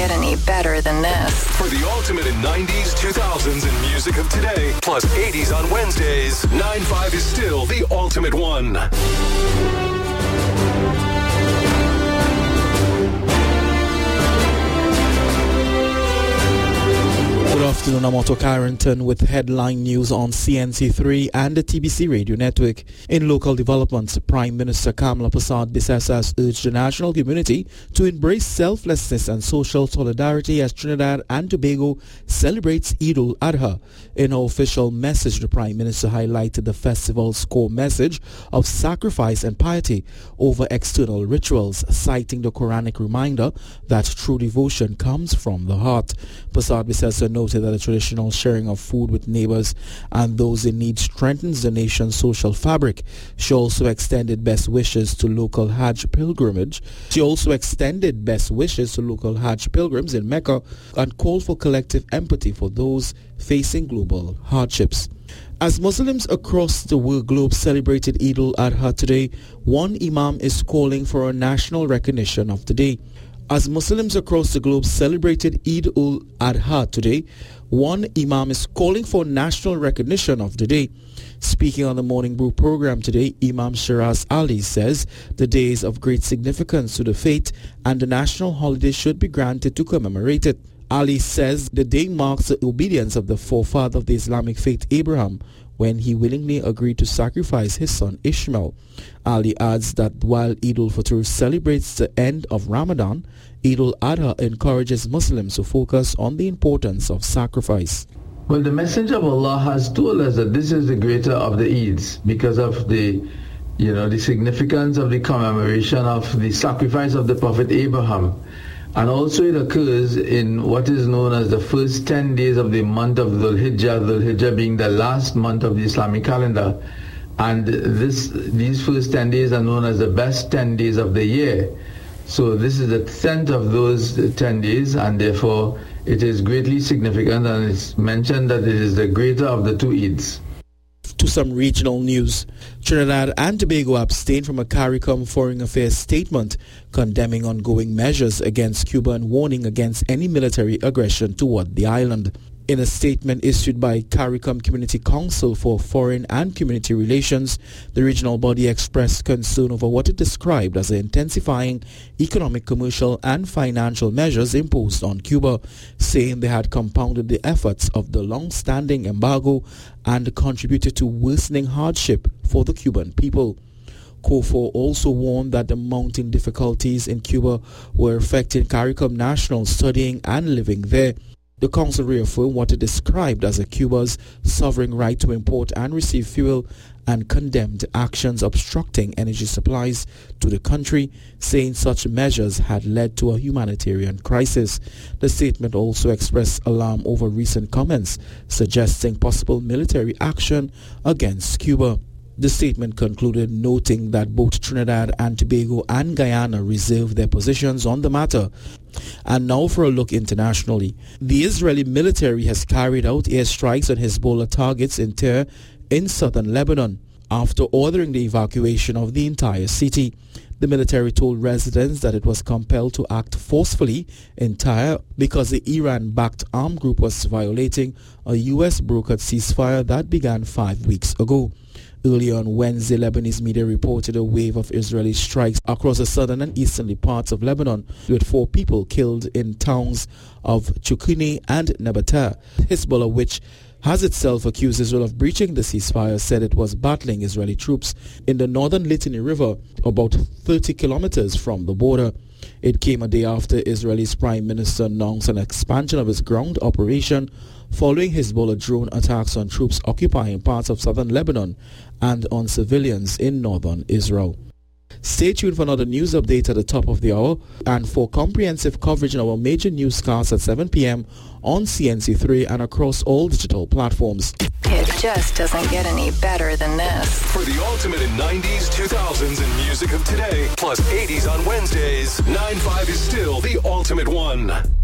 get any better than this. For the ultimate in 90s, 2000s, and music of today, plus 80s on Wednesdays, 9-5 is still the ultimate one. Good afternoon, I'm Otto Carrington with headline news on CNC3 and the TBC Radio Network. In local developments, Prime Minister Kamla Persad-Bissessar has urged the national community to embrace selflessness and social solidarity as Trinidad and Tobago celebrates Eid al-Adha. In her official message, the Prime Minister highlighted the festival's core message of sacrifice and piety over external rituals, citing the Quranic reminder that true devotion comes from the heart. Persad-Bissessar noted that the traditional sharing of food with neighbors and those in need strengthens the nation's social fabric. She also extended best wishes to local Hajj pilgrims in Mecca and called for collective empathy for those facing global hardships. As Muslims across the world globe celebrated Eid al-Adha today, one imam is calling for a national recognition of the day. As Muslims across the globe celebrated Eid al-Adha today, one imam is calling for national recognition of the day. Speaking on the Morning Brew program today, Imam Shiraz Ali says the day is of great significance to the faith and the national holiday should be granted to commemorate it. Ali says the day marks the obedience of the forefather of the Islamic faith, Abraham, when he willingly agreed to sacrifice his son Ishmael. Ali adds that while Eid al-Fitr celebrates the end of Ramadan, Eid al-Adha encourages Muslims to focus on the importance of sacrifice. Well, the Messenger of Allah has told us that this is the greater of the Eids because of the significance of the commemoration of the sacrifice of the Prophet Abraham. And also it occurs in what is known as the first 10 days of the month of Dhul Hijjah being the last month of the Islamic calendar. And these first 10 days are known as the best 10 days of the year. So this is the 10th of those 10 days, and therefore it is greatly significant, and it's mentioned that it is the greater of the two Eids. To some regional news, Trinidad and Tobago abstained from a CARICOM Foreign Affairs statement condemning ongoing measures against Cuba and warning against any military aggression toward the island. In a statement issued by CARICOM Community Council for Foreign and Community Relations, the regional body expressed concern over what it described as the intensifying economic, commercial and financial measures imposed on Cuba, saying they had compounded the efforts of the long-standing embargo and contributed to worsening hardship for the Cuban people. COFOR also warned that the mounting difficulties in Cuba were affecting CARICOM nationals studying and living there. The council reaffirmed what it described as Cuba's sovereign right to import and receive fuel and condemned actions obstructing energy supplies to the country, saying such measures had led to a humanitarian crisis. The statement also expressed alarm over recent comments suggesting possible military action against Cuba. The statement concluded noting that both Trinidad and Tobago and Guyana reserved their positions on the matter. And now for a look internationally. The Israeli military has carried out airstrikes on Hezbollah targets in Tyre in southern Lebanon after ordering the evacuation of the entire city. The military told residents that it was compelled to act forcefully in Tyre because the Iran-backed armed group was violating a U.S.-brokered ceasefire that began 5 weeks ago. Earlier on Wednesday, Lebanese media reported a wave of Israeli strikes across the southern and easterly parts of Lebanon, with 4 people killed in towns of Chukuni and Nabatea. Hezbollah, which has itself accused Israel of breaching the ceasefire, said it was battling Israeli troops in the northern Litani River, about 30 kilometers from the border. It came a day after Israel's Prime Minister announced an expansion of its ground operation following Hezbollah drone attacks on troops occupying parts of southern Lebanon and on civilians in northern Israel. Stay tuned for another news update at the top of the hour and for comprehensive coverage in our major newscasts at 7 p.m. on CNC3 and across all digital platforms. It just doesn't get any better than this. For the ultimate in 90s, 2000s, and music of today, plus 80s on Wednesdays, 9-5 is still the ultimate one.